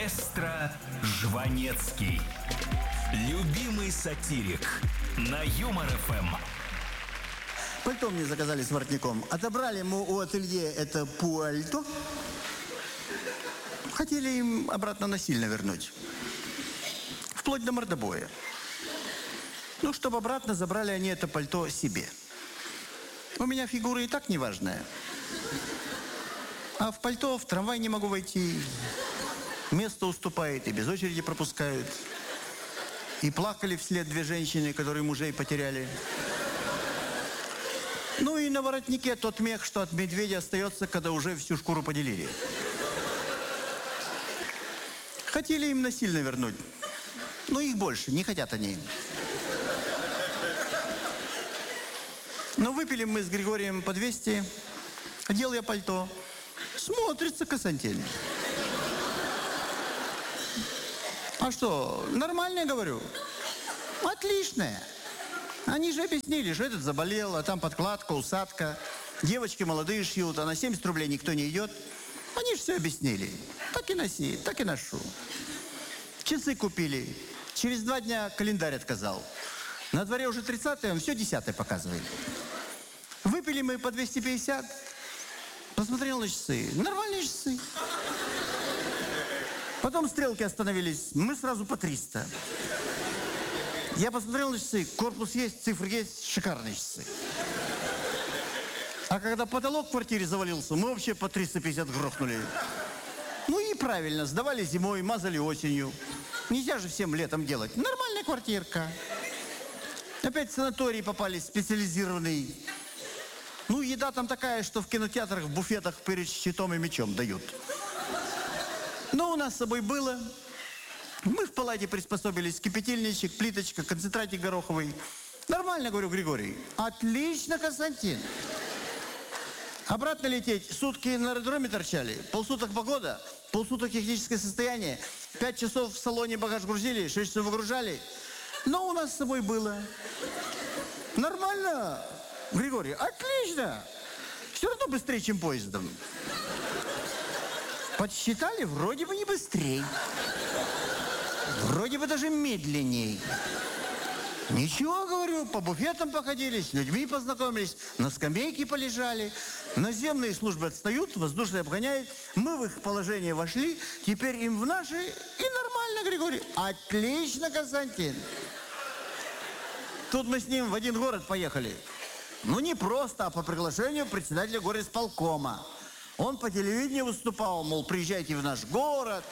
Маэстро Жванецкий. Любимый сатирик на Юмор ФМ. Пальто мне заказали с воротником. Отобрали мы у ателье это пальто. Хотели им обратно насильно вернуть. Вплоть до мордобоя. Ну, чтобы обратно забрали они это пальто себе. У меня фигура и так неважная. А в пальто в трамвай не могу войти. Место уступает, и без очереди пропускают. И плакали вслед две женщины, которые мужей потеряли. Ну и на воротнике тот мех, что от медведя остается, когда уже всю шкуру поделили. Хотели им насильно вернуть. Но их больше, не хотят они. Но выпили мы с Григорием по 200. Одел я пальто. Смотрится Константин. А что, нормальное, говорю? Отличное. Они же объяснили, что этот заболел, а там подкладка, усадка. Девочки молодые шьют, а на 70 рублей никто не идет. Они же все объяснили. Так и носи, так и ношу. Часы купили. Через 2 дня календарь отказал. На дворе уже 30-е, он все 10-е показывает. Выпили мы по 250. Посмотрел на часы. Нормальные часы. Потом стрелки остановились. Мы сразу по 300. Я посмотрел на часы. Корпус есть, цифры есть. Шикарные часы. А когда потолок в квартире завалился, мы вообще по 350 грохнули. Ну и правильно. Сдавали зимой, мазали осенью. Нельзя же всем летом делать. Нормальная квартирка. Опять в санаторий попали, специализированный. Ну, еда там такая, что в кинотеатрах, в буфетах перед щитом и мечом дают. Но у нас с собой было. Мы в палате приспособились. Кипятильничек, плиточка, концентратик гороховый. Нормально, говорю, Григорий. Отлично, Константин. Обратно лететь. Сутки на аэродроме торчали. Полсуток погода, полсуток техническое состояние. 5 часов в салоне багаж грузили, 6 часов выгружали. Но у нас с собой было. Нормально, Григорий. Отлично. Все равно быстрее, чем поездом. Подсчитали, вроде бы не быстрее. Вроде бы даже медленней. Ничего, говорю, по буфетам походили, с людьми познакомились, на скамейке полежали. Наземные службы отстают, воздушные обгоняют. Мы в их положение вошли, теперь им в наши. И нормально, Григорий. Отлично, Константин. Тут мы с ним в один город поехали. Ну, не просто, а по приглашению председателя горисполкома. Он по телевидению выступал, мол, приезжайте в наш город.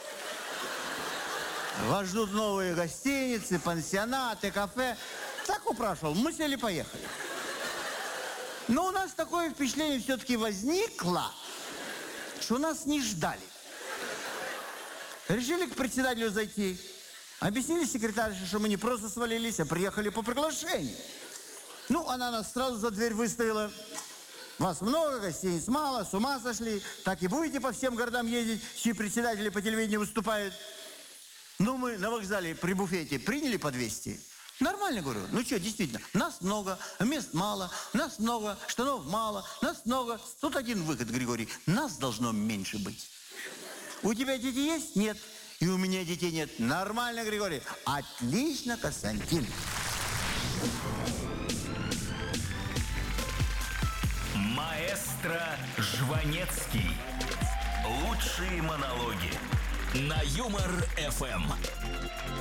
Вас ждут новые гостиницы, пансионаты, кафе. Так упрашивал. Мы сели, поехали. Но у нас такое впечатление все-таки возникло, что нас не ждали. Решили к председателю зайти. Объяснили секретарше, что мы не просто свалились, а приехали по приглашению. Ну, она нас сразу за дверь выставила. Вас много, гостиниц мало, с ума сошли. Так и будете по всем городам ездить, чьи председатели по телевидению выступают. Ну, мы на вокзале при буфете приняли по 200. Нормально, говорю. Ну что, действительно, нас много, мест мало, нас много, штанов мало, нас много. Тут один выход, Григорий. Нас должно меньше быть. У тебя дети есть? Нет. И у меня детей нет. Нормально, Григорий. Отлично, Константин. Маэстро Жванецкий. Лучшие монологи на Юмор ФМ.